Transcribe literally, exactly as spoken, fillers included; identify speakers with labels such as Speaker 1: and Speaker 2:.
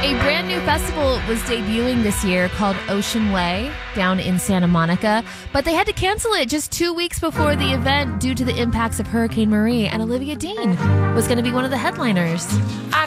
Speaker 1: A brand new festival was debuting this year called Ocean Way down in Santa Monica, but they had to cancel it just two weeks before the event due to the impacts of Hurricane Marie, and Olivia Dean was going to be one of the headliners.
Speaker 2: I